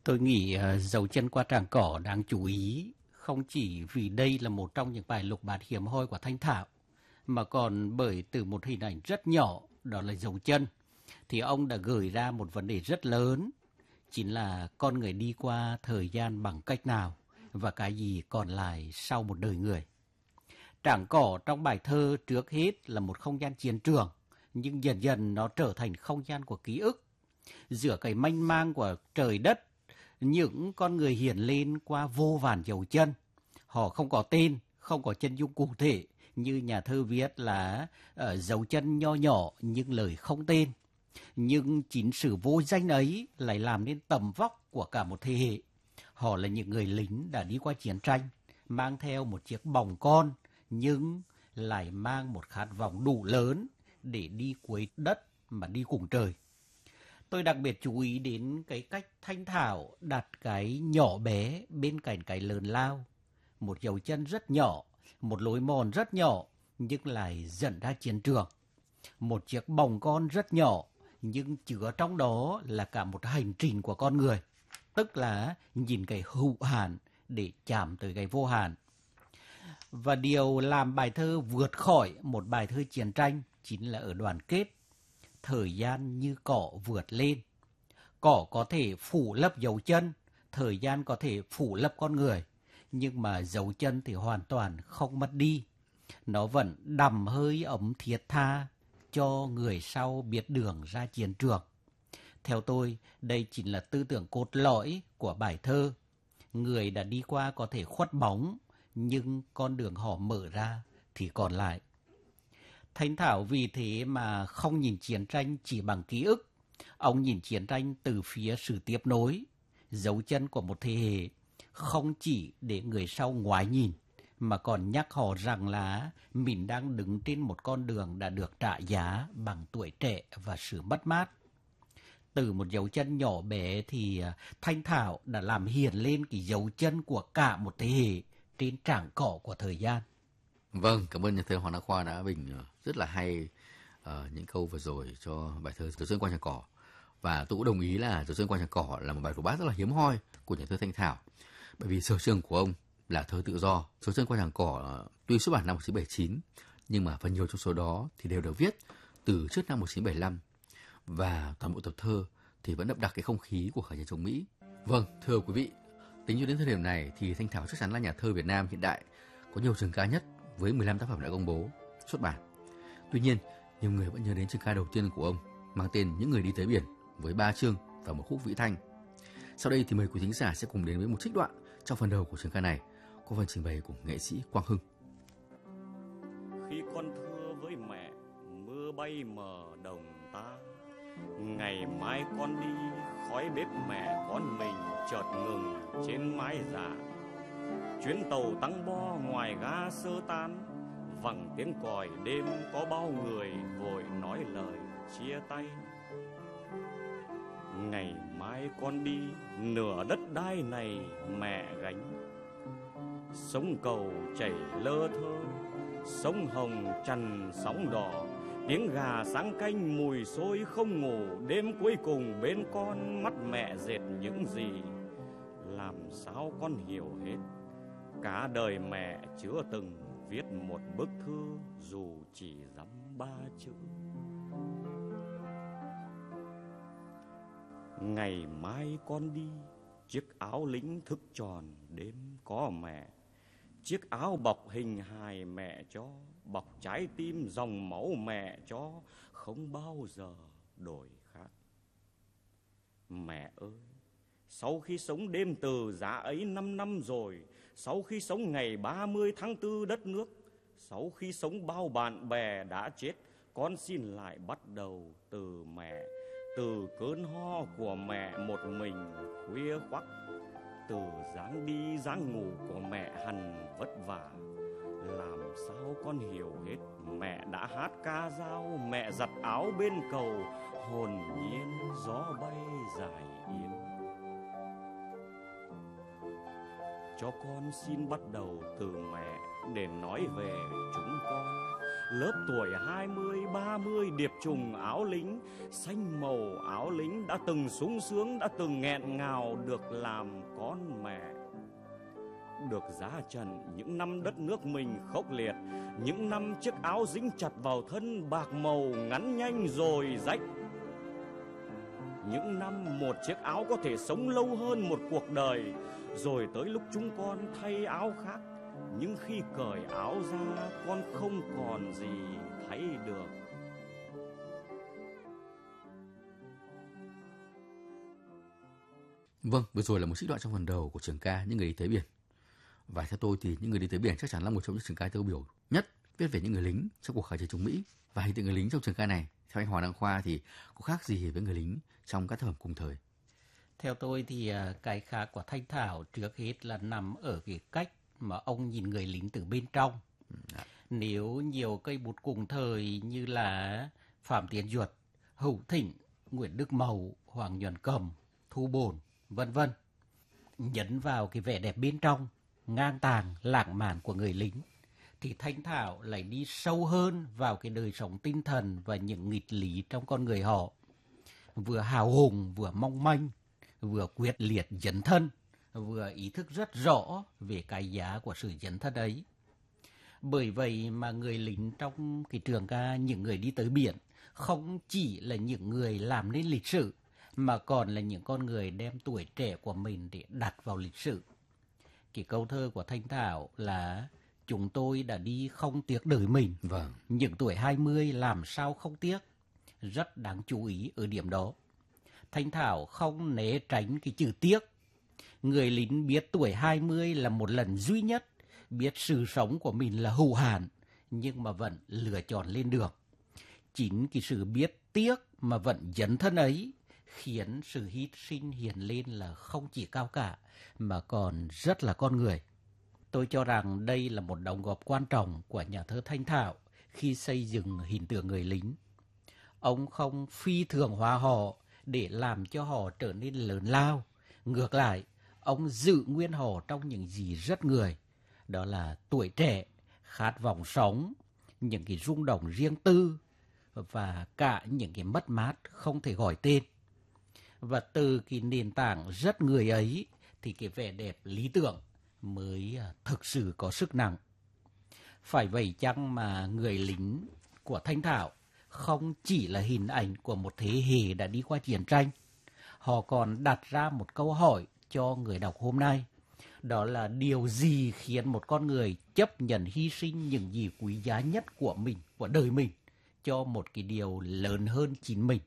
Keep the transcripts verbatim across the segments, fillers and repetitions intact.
Tôi nghĩ uh, dấu chân qua tràng cỏ đáng chú ý không chỉ vì đây là một trong những bài lục bát hiếm hoi của Thanh Thảo, mà còn bởi từ một hình ảnh rất nhỏ, đó là dấu chân, thì ông đã gửi ra một vấn đề rất lớn, chính là con người đi qua thời gian bằng cách nào và cái gì còn lại sau một đời người. Tràng cỏ trong bài thơ trước hết là một không gian chiến trường, nhưng dần dần nó trở thành không gian của ký ức. Giữa cái mênh mang của trời đất, những con người hiện lên qua vô vàn dấu chân. Họ không có tên, không có chân dung cụ thể, như nhà thơ viết là uh, dấu chân nho nhỏ nhưng lời không tên. Nhưng chính sự vô danh ấy lại làm nên tầm vóc của cả một thế hệ. Họ là những người lính đã đi qua chiến tranh, mang theo một chiếc bòng con, nhưng lại mang một khát vọng đủ lớn để đi cuối đất mà đi cùng trời. Tôi đặc biệt chú ý đến cái cách Thanh Thảo đặt cái nhỏ bé bên cạnh cái lớn lao. Một dấu chân rất nhỏ, một lối mòn rất nhỏ, nhưng lại dẫn ra chiến trường. Một chiếc bòng con rất nhỏ, nhưng chứa trong đó là cả một hành trình của con người. Tức là nhìn cái hữu hạn để chạm tới cái vô hạn. Và điều làm bài thơ vượt khỏi một bài thơ chiến tranh chính là ở đoạn kết. Thời gian như cỏ vượt lên. Cỏ có thể phủ lấp dấu chân, thời gian có thể phủ lấp con người, nhưng mà dấu chân thì hoàn toàn không mất đi. Nó vẫn đầm hơi ấm thiết tha cho người sau biết đường ra chiến trường. Theo tôi, đây chính là tư tưởng cốt lõi của bài thơ. Người đã đi qua có thể khuất bóng, nhưng con đường họ mở ra thì còn lại. Thanh Thảo vì thế mà không nhìn chiến tranh chỉ bằng ký ức. Ông nhìn chiến tranh từ phía sự tiếp nối, dấu chân của một thế hệ, không chỉ để người sau ngoái nhìn, mà còn nhắc họ rằng là mình đang đứng trên một con đường đã được trả giá bằng tuổi trẻ và sự mất mát. Từ một dấu chân nhỏ bé thì Thanh Thảo đã làm hiện lên cái dấu chân của cả một thế hệ trên trảng cỏ của thời gian. Vâng, cảm ơn nhà thơ Hoàng Đăng Khoa đã bình rất là hay uh, những câu vừa rồi cho bài thơ Dấu chân qua tràng cỏ. Và tôi cũng đồng ý là Dấu chân qua tràng cỏ là một bài lục bát rất là hiếm hoi của nhà thơ Thanh Thảo. Bởi vì sở trường của ông là thơ tự do. Dấu chân qua tràng cỏ uh, tuy xuất bản năm một nghìn chín trăm bảy mươi chín, nhưng mà phần nhiều trong số đó thì đều được viết từ trước năm một nghìn chín trăm bảy mươi lăm. Và toàn bộ tập thơ thì vẫn đậm đặc cái không khí của khởi nghĩa chống Mỹ. Vâng, thưa quý vị, tính cho đến thời điểm này thì Thanh Thảo chắc chắn là nhà thơ Việt Nam hiện đại có nhiều trường ca nhất với mười lăm tác phẩm đã công bố, xuất bản. Tuy nhiên, nhiều người vẫn nhớ đến trường ca đầu tiên của ông mang tên Những người đi tới biển với ba chương và một khúc vĩ thanh. Sau đây thì mời quý thính giả sẽ cùng đến với một trích đoạn trong phần đầu của trường ca này, có phần trình bày của nghệ sĩ Quang Hưng. Khi con thưa với mẹ, mưa bay mờ đồng ta, ngày mai con đi, khói bếp mẹ con mình chợt ngừng trên mái dạ. Chuyến tàu tăng bo ngoài ga sơ tan, vẳng tiếng còi đêm có bao người vội nói lời chia tay. Ngày mai con đi, nửa đất đai này mẹ gánh. Sông cầu chảy lơ thơ, sông hồng trằn sóng đỏ, tiếng gà sáng canh mùi xôi không ngủ. Đêm cuối cùng bên con mắt mẹ dệt những gì, làm sao con hiểu hết. Cả đời mẹ chưa từng viết một bức thư dù chỉ dăm ba chữ. Ngày mai con đi, chiếc áo lính thức tròn đêm có mẹ. Chiếc áo bọc hình hài mẹ cho, bọc trái tim dòng máu mẹ cho, không bao giờ đổi khác. Mẹ ơi, sau khi sống đêm từ giá ấy năm năm rồi, sau khi sống ngày ba mươi tháng tư đất nước, sau khi sống bao bạn bè đã chết, con xin lại bắt đầu từ mẹ, từ cơn ho của mẹ một mình khuya khoắt, từ dáng đi dáng ngủ của mẹ hằn vất vả. Làm sao con hiểu hết, mẹ đã hát ca dao, mẹ giặt áo bên cầu, hồn nhiên gió bay dài yên. Cho con xin bắt đầu từ mẹ để nói về chúng con, Lớp tuổi hai mươi, ba mươi điệp trùng áo lính, xanh màu áo lính đã từng sung sướng, đã từng nghẹn ngào được làm con mẹ. Được ra trận những năm đất nước mình khốc liệt, những năm chiếc áo dính chặt vào thân bạc màu ngắn nhanh rồi rách. Những năm một chiếc áo có thể sống lâu hơn một cuộc đời, rồi tới lúc chúng con thay áo khác, nhưng khi cởi áo ra con không còn gì thấy được. Vâng, vừa rồi là một trích đoạn trong phần đầu của trường ca Những Người Đi Tới Biển. Và theo tôi thì Những Người Đi Tới Biển chắc chắn là một trong những trường ca tiêu biểu nhất viết về những người lính trong cuộc kháng chiến chống Mỹ. Và hình tượng người lính trong trường ca này, theo anh Hoàng Đăng Khoa thì có khác gì với người lính trong các tác phẩm cùng thời? Theo tôi thì cái khác của Thanh Thảo trước hết là nằm ở cái cách mà ông nhìn người lính từ bên trong. Đã. Nếu nhiều cây bút cùng thời như là Phạm Tiến Duật, Hữu Thịnh, Nguyễn Đức Mậu, Hoàng Nhuận Cầm, Thu Bồn, vân vân nhấn vào cái vẻ đẹp bên trong, ngang tàng, lãng mạn của người lính, thì Thanh Thảo lại đi sâu hơn vào cái đời sống tinh thần và những nghịch lý trong con người họ. Vừa hào hùng, vừa mong manh, vừa quyết liệt dấn thân, vừa ý thức rất rõ về cái giá của sự dấn thân ấy. Bởi vậy mà người lính trong cái trường ca Những Người Đi Tới Biển không chỉ là những người làm nên lịch sử, mà còn là những con người đem tuổi trẻ của mình để đặt vào lịch sử. Cái câu thơ của Thanh Thảo là chúng tôi đã đi không tiếc đời mình. Vâng. Những tuổi hai mươi làm sao không tiếc. Rất đáng chú ý ở điểm đó. Thanh Thảo không né tránh cái chữ tiếc. Người lính biết tuổi hai mươi là một lần duy nhất, biết sự sống của mình là hữu hạn, nhưng mà vẫn lựa chọn lên đường. Chính cái sự biết tiếc mà vẫn dấn thân ấy khiến sự hy sinh hiện lên là không chỉ cao cả mà còn rất là con người. Tôi cho rằng đây là một đóng góp quan trọng của nhà thơ Thanh Thảo khi xây dựng hình tượng người lính. Ông không phi thường hóa họ để làm cho họ trở nên lớn lao. Ngược lại, ông giữ nguyên họ trong những gì rất người. Đó là tuổi trẻ, khát vọng sống, những cái rung động riêng tư và cả những cái mất mát không thể gọi tên. Và từ cái nền tảng rất người ấy thì cái vẻ đẹp lý tưởng mới thực sự có sức nặng. Phải vậy chăng mà người lính của Thanh Thảo không chỉ là hình ảnh của một thế hệ đã đi qua chiến tranh. Họ còn đặt ra một câu hỏi cho người đọc hôm nay. Đó là điều gì khiến một con người chấp nhận hy sinh những gì quý giá nhất của mình, của đời mình, cho một cái điều lớn hơn chính mình.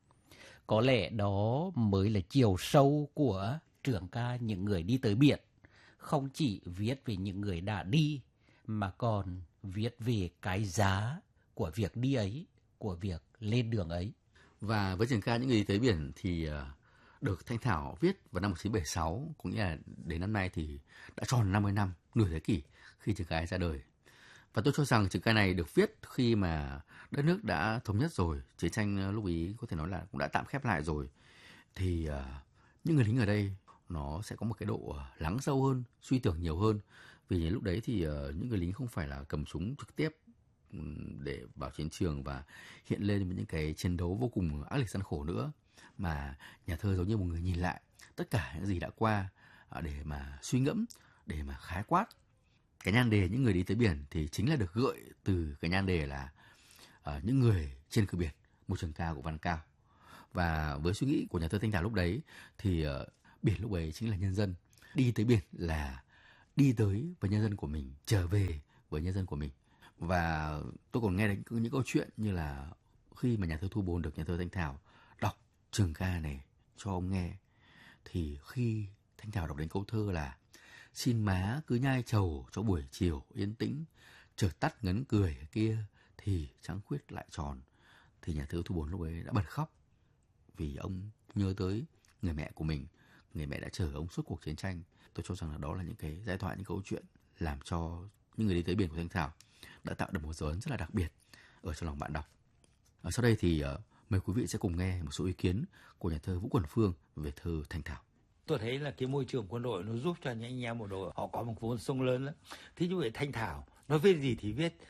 Có lẽ đó mới là chiều sâu của trường ca Những Người Đi Tới Biển. Không chỉ viết về những người đã đi, mà còn viết về cái giá của việc đi ấy, của việc lên đường ấy. Và với trường ca Những Người Đi Tới Biển thì được Thanh Thảo viết vào năm một nghìn chín trăm bảy mươi sáu, cũng như là đến năm nay thì đã tròn năm mươi năm, nửa thế kỷ khi trường ca ấy ra đời. Và tôi cho rằng trường ca này được viết khi mà đất nước đã thống nhất rồi, chiến tranh lúc ấy có thể nói là cũng đã tạm khép lại rồi. Thì uh, những người lính ở đây nó sẽ có một cái độ lắng sâu hơn, suy tưởng nhiều hơn. Vì lúc đấy thì uh, những người lính không phải là cầm súng trực tiếp để vào chiến trường và hiện lên với những cái chiến đấu vô cùng ác liệt gian khổ nữa, mà nhà thơ giống như một người nhìn lại tất cả những gì đã qua để mà suy ngẫm, để mà khái quát. Cái nhan đề Những Người Đi Tới Biển thì chính là được gợi từ cái nhan đề là uh, những người trên cửa biển, một trường ca của Văn Cao. Và với suy nghĩ của nhà thơ Thanh Thảo lúc đấy thì uh, biển lúc ấy chính là nhân dân. Đi tới biển là đi tới với nhân dân của mình, trở về với nhân dân của mình. Và tôi còn nghe đến những câu chuyện như là khi mà nhà thơ Thu Bồn được nhà thơ Thanh Thảo đọc trường ca này cho ông nghe, thì khi Thanh Thảo đọc đến câu thơ là xin má cứ nhai trầu cho buổi chiều yên tĩnh, chợt tắt ngấn cười kia thì trắng khuyết lại tròn, thì nhà thơ Thu Bồn lúc ấy đã bật khóc vì ông nhớ tới người mẹ của mình, người mẹ đã chở ông suốt cuộc chiến tranh. Tôi cho rằng là đó là những cái giai thoại, những câu chuyện làm cho Những Người Đi Tới Biển của Thanh Thảo đã tạo được một dấu ấn rất là đặc biệt ở trong lòng bạn đọc. Ở sau đây thì uh, mời quý vị sẽ cùng nghe một số ý kiến của nhà thơ Vũ Quần Phương về thơ Thanh Thảo. Tôi thấy là cái môi trường quân đội nó giúp cho những anh em bộ đội họ có một vốn sông lớn lắm. Thế như vậy Thanh Thảo nó viết gì thì viết,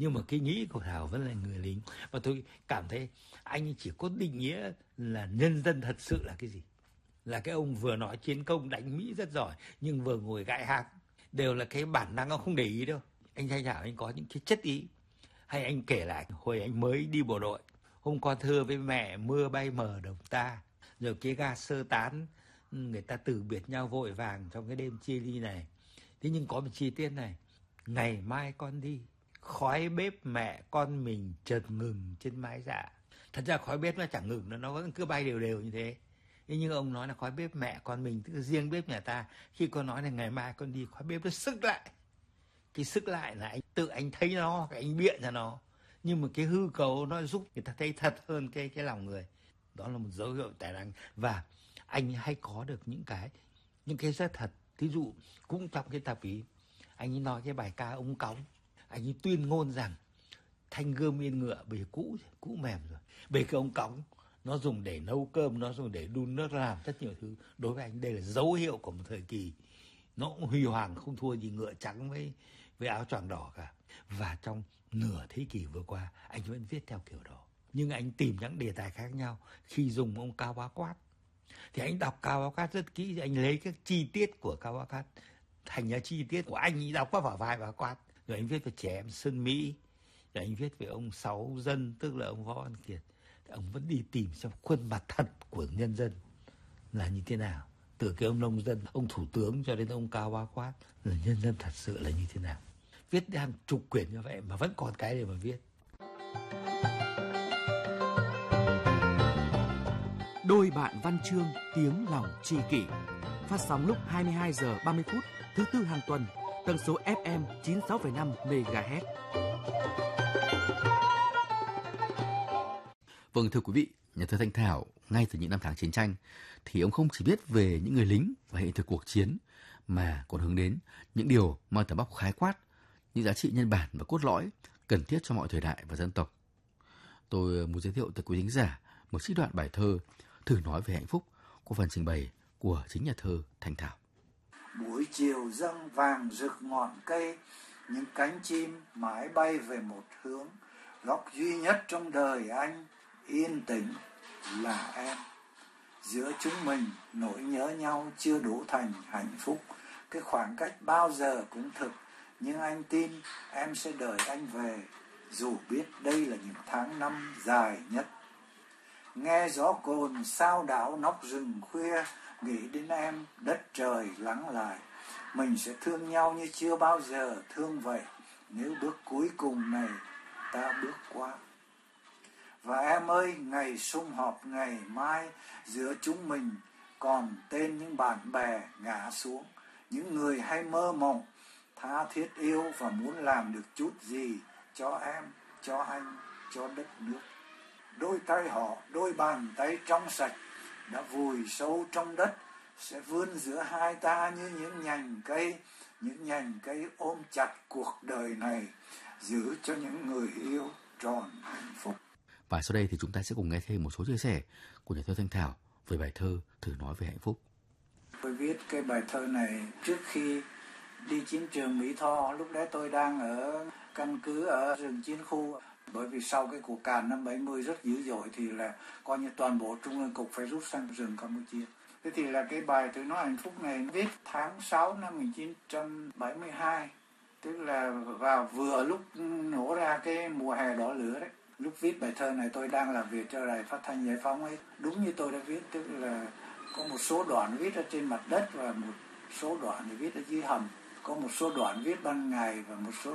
Nhưng mà cái nghĩ của Thảo vẫn là người lính. Và tôi cảm thấy anh chỉ có định nghĩa là nhân dân thật sự là cái gì. Là cái ông vừa nói chiến công đánh Mỹ rất giỏi, nhưng vừa ngồi gãi hạc. Đều là cái bản năng ông không để ý đâu. Anh Thanh Thảo anh có những cái chất ý. Hay anh kể lại hồi anh mới đi bộ đội, hôm qua thưa với mẹ mưa bay mờ đồng ta, rồi cái ga sơ tán, người ta từ biệt nhau vội vàng trong cái đêm chia ly này. Thế nhưng có một chi tiết này, ngày mai con đi, khói bếp mẹ con mình chợt ngừng trên mái dạ. Thật ra khói bếp nó chẳng ngừng, nó nó vẫn cứ bay đều đều như thế. Thế nhưng ông nói là khói bếp mẹ con mình, tức là riêng bếp nhà ta, khi con nói là ngày mai con đi, khói bếp nó sức lại. Cái sức lại là anh tự anh thấy nó, anh biện ra nó. Nhưng mà cái hư cấu nó giúp người ta thấy thật hơn cái cái lòng người. Đó là một dấu hiệu tài năng. Và anh hay có được những cái những cái rất thật. Thí dụ cũng trong cái tập ý, anh ấy nói cái bài ca ông Cống, anh ấy tuyên ngôn rằng thanh gươm yên ngựa bề cũ cũ mềm rồi. Bề cái ông Cống nó dùng để nấu cơm, nó dùng để đun nước, làm rất nhiều thứ. Đối với anh đây là dấu hiệu của một thời kỳ nó cũng huy hoàng, không thua gì ngựa trắng với với áo choàng đỏ cả. Và trong nửa thế kỷ vừa qua anh vẫn viết theo kiểu đó, nhưng anh tìm những đề tài khác nhau. Khi dùng ông Cao Bá Quát thì anh đọc Cao Bá Quát rất kỹ, anh lấy các chi tiết của Cao Bá Quát thành ra chi tiết của anh ấy đọc qua vào vai Bá Quát. Rồi anh viết về trẻ em Sơn Mỹ, rồi anh viết về ông Sáu Dân, tức là ông Võ Văn Kiệt. Ông vẫn đi tìm xem khuôn mặt thật của nhân dân là như thế nào, từ cái ông nông dân, ông thủ tướng cho đến ông Cao Bá Quát, là nhân dân thật sự là như thế nào. Viết hàng chục quyển như vậy mà vẫn còn cái để mà viết. Đôi bạn văn chương tiếng lòng tri kỷ, phát sóng lúc hai mươi hai giờ ba mươi phút thứ tư hàng tuần, tần số ép em chín mươi sáu phẩy năm mê ga héc. Vâng, thưa quý vị, nhà thơ Thanh Thảo ngay từ những năm tháng chiến tranh thì ông không chỉ viết về những người lính và hiện thực cuộc chiến mà còn hướng đến những điều mang tầm vóc khái quát, những giá trị nhân bản và cốt lõi cần thiết cho mọi thời đại và dân tộc. Tôi muốn giới thiệu tới quý thính giả một trích đoạn bài thơ Thử nói về hạnh phúc qua phần trình bày của chính nhà thơ Thanh Thảo. Buổi chiều dâng vàng rực ngọn cây, những cánh chim mãi bay về một hướng. Góc duy nhất trong đời anh yên tĩnh là em. Giữa chúng mình nỗi nhớ nhau chưa đủ thành hạnh phúc. Cái khoảng cách bao giờ cũng thực, nhưng anh tin em sẽ đợi anh về, dù biết đây là những tháng năm dài nhất. Nghe gió cồn sao đảo nóc rừng khuya, nghĩ đến em đất trời lắng lại. Mình sẽ thương nhau như chưa bao giờ thương vậy, nếu bước cuối cùng này ta bước qua. Và em ơi, ngày sum họp ngày mai, giữa chúng mình còn tên những bạn bè ngã xuống, những người hay mơ mộng, tha thiết yêu và muốn làm được chút gì cho em, cho anh, cho đất nước. Đôi tay họ, đôi bàn tay trong sạch đã vùi sâu trong đất, sẽ vươn giữa hai ta như những nhành cây, những nhành cây ôm chặt cuộc đời này, giữ cho những người yêu tròn hạnh phúc. Và sau đây thì chúng ta sẽ cùng nghe thêm một số chia sẻ của nhà thơ Thanh Thảo về bài thơ Thử nói về hạnh phúc. Tôi viết cái bài thơ này trước khi đi chiến trường Mỹ Tho, lúc đấy tôi đang ở căn cứ ở rừng chiến khu. Bởi vì sau cái cuộc càn năm bảy mươi rất dữ dội thì là coi như toàn bộ Trung ương Cục phải rút sang rừng Campuchia. Thế thì là cái bài Thử nói hạnh phúc này viết tháng sáu năm một nghìn chín trăm bảy mươi hai, tức là vào vừa lúc nổ ra cái mùa hè đỏ lửa đấy. Lúc viết bài thơ này tôi đang làm việc cho Đài Phát thanh Giải phóng ấy. Đúng như tôi đã viết, tức là có một số đoạn viết ở trên mặt đất và một số đoạn thì viết ở dưới hầm. Có một số đoạn viết ban ngày và một số